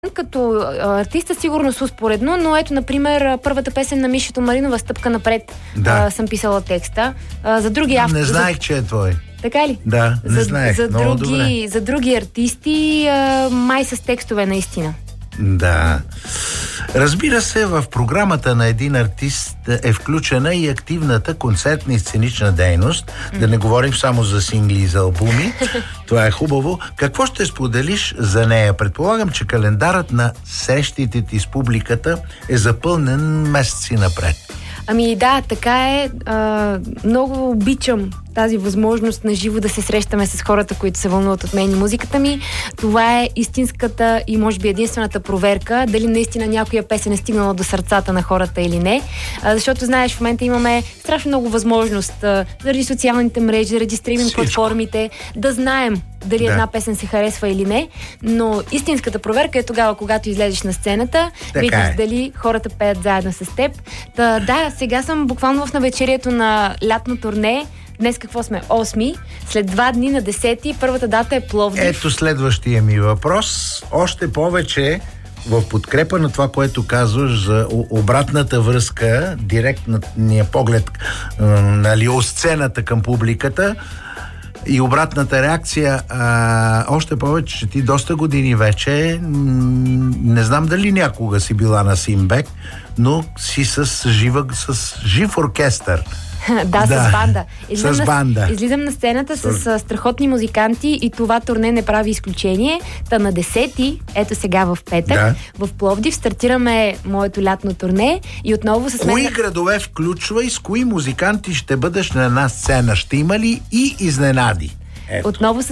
Като артиста сигурно са успоредно, но ето, например, първата песен на Мишето Маринова "Стъпка напред", съм писала текста. За други автори... Не знаех, че е твой. Така ли? Да, не знаех. За други артисти май с текстове наистина. Да. Разбира се, в програмата на един артист е включена и активната концертна и сценична дейност. Да не говорим само за сингли и за албуми. Това е хубаво. Какво ще споделиш за нея? Предполагам, че календарът на срещите ти с публиката е запълнен месеци напред. Ами да, така е. Много обичам тази възможност на живо да се срещаме с хората, които се вълнуват от мен и музиката ми. Това е истинската и може би единствената проверка дали наистина някоя песен е стигнала до сърцата на хората или не. Защото, знаеш, в момента имаме страшно много възможност заради социалните мрежи, заради стриминг платформите, да знаем дали една песен се харесва или не, но истинската проверка е тогава, когато излезеш на сцената, видиш дали хората пеят заедно с теб. Да, сега съм буквално в навечерието на лятно турне. Днес какво сме? 8. След 2 дни на 10. Първата дата е Пловдив. Ето следващия ми въпрос. Още повече в подкрепа на това, което казваш за обратната връзка, директния поглед от сцената към публиката и обратната реакция. Още повече, че ти доста години вече, не знам дали някога си била на Симбек, но си с жив оркестър. Да, с банда. Излизам на сцената с страхотни музиканти и това турне не прави изключение. Та на 10-ти, ето сега в петък, в Пловдив стартираме моето лятно турне и отново с мен... Кои градове включва и с кои музиканти ще бъдеш на една сцена? Ще има ли и изненади? Отново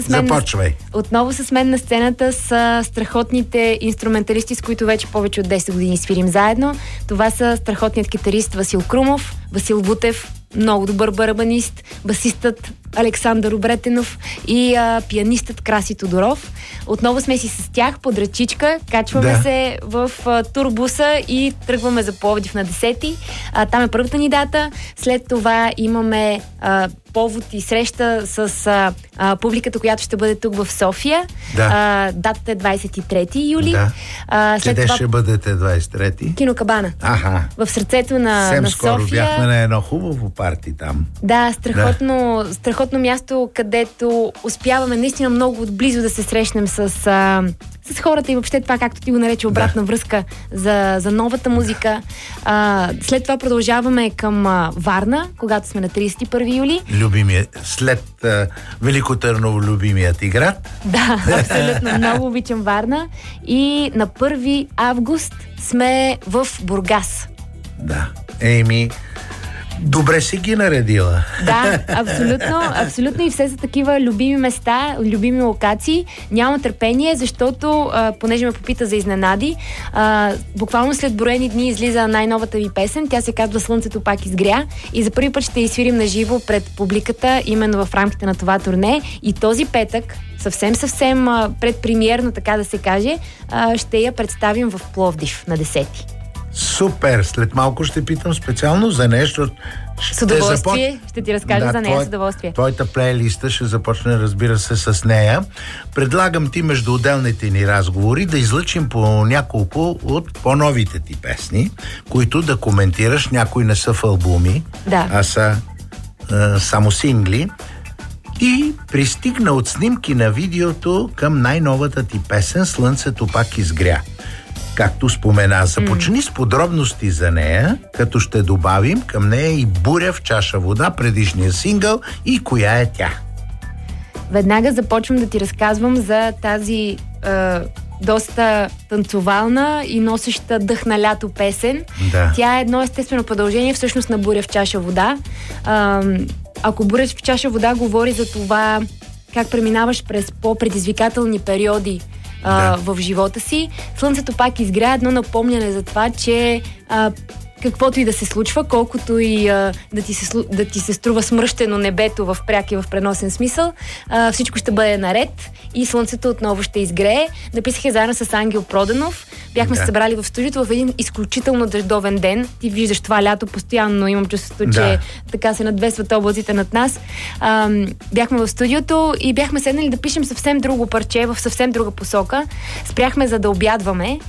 с мен на сцената са страхотните инструменталисти, с които вече повече от 10 години свирим заедно. Това са страхотният китарист Васил Крумов, Васил Бутев, много добър барабанист, басистът Александър Обретенов и пианистът Краси Тодоров. Отново сме си с тях под ръчичка, качваме се в турбуса и тръгваме за Пловдив на 10-ти. Там е първата ни дата. След това имаме повод и среща с публиката, която ще бъде тук в София. Датата е 23 юли. Къде ще бъдете 23-ти? Кинокабана. В сърцето на София. Скоро бяхме на едно хубаво парти там. Да, страхотно място, където успяваме наистина много отблизо да се срещнем с хората и въобще това, както ти го нарече, обратна връзка за новата музика. След това продължаваме към Варна, когато сме на 31 юли. След Велико Търново, любимият ти град. Да, абсолютно. Много обичам Варна. И на 1 август сме в Бургас. Да. Добре си ги наредила. Да, абсолютно и все са такива любими места, любими локации. Нямам търпение, защото понеже ме попита за изненади, буквално след броени дни излиза най-новата ви песен. Тя се казва "Слънцето пак изгря" и за първи път ще изсвирим на живо пред публиката, именно в рамките на това турне. И този петък, съвсем предпремиерно, така да се каже, ще я представим в Пловдив на 10-ти. Супер! След малко ще питам специално за нещо. С удоволствие. Ще ти разкажа за нея с удоволствие. Твоята плейлиста ще започне, разбира се, с нея. Предлагам ти между отделните ни разговори да излъчим по няколко от по-новите ти песни, които да коментираш. Някои не са в албуми, а са само сингли. И пристигна от снимки на видеото към най-новата ти песен "Слънцето пак изгря". Както спомена, започни с подробности за нея, като ще добавим към нея и "Буря в чаша вода", предишния сингъл, и коя е тя. Веднага започвам да ти разказвам за тази доста танцовална и носеща дъх на лято песен. Тя е едно естествено продължение всъщност на "Буря в чаша вода". Ако "Буря в чаша вода" говори за това как преминаваш през по-предизвикателни периоди в живота си, "Слънцето пак изгря" напомняне за това, че каквото и да се случва, колкото и да ти се струва смръщено небето в пряк и в преносен смисъл, всичко ще бъде наред и слънцето отново ще изгрее. Написах я заедно с Ангел Проданов. Бяхме се събрали в студиото в един изключително дъждовен ден. Ти виждаш това лято постоянно, имам чувството, че така се надвесват облаците над нас. Бяхме в студиото и бяхме седнали да пишем съвсем друго парче, в съвсем друга посока. Спряхме за да обядваме